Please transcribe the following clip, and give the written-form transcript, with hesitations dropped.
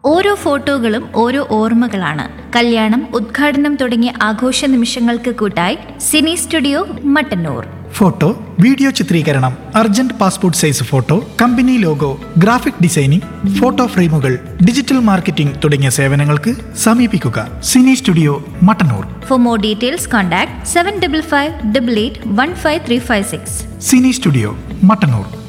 ഓരോ ഫോട്ടോകളും ഓരോ ഓർമ്മകളാണ്. കല്യാണം, ഉദ്ഘാടനം തുടങ്ങിയ ആഘോഷ നിമിഷങ്ങൾക്ക് കൂട്ടായി Sini studio Mattannur. Photo, video ചിത്രീകരണം, urgent passport size photo, company logo, graphic designing, photo ഫ്രെയിമുകൾ, ഡിജിറ്റൽ മാർക്കറ്റിംഗ് തുടങ്ങിയ സേവനങ്ങൾക്ക് സമീപിക്കുക Sini studio Mattannur. For more details contact 7558815356. Sini studio Mattannur.